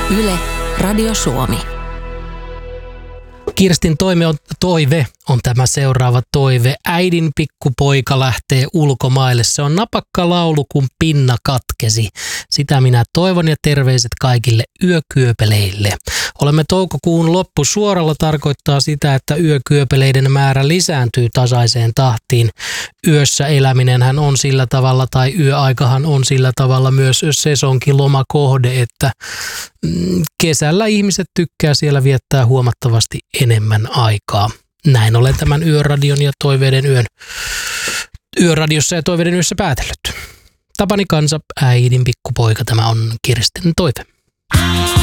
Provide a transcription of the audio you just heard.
Yle, Radio Suomi. Kirstin toive on tämä seuraava toive. Äidin pikkupoika lähtee ulkomaille. Se on napakka laulu, kun pinna katkesi. Sitä minä toivon ja terveiset kaikille yökyöpeleille. Olemme toukokuun loppusuoralla, tarkoittaa sitä, että yökyöpeleiden määrä lisääntyy tasaiseen tahtiin. Yössä eläminenhän on sillä tavalla, tai yöaikahan on sillä tavalla myös sesonkilomakohde, että kesällä ihmiset tykkää siellä viettää huomattavasti enemmän aikaa. Näin olen tämän Yöradion ja Toiveiden Yöradiossa ja Toiveiden yössä päätellyt. Tapani Kansa, äidin pikkupoika, tämä on Kirstin toive.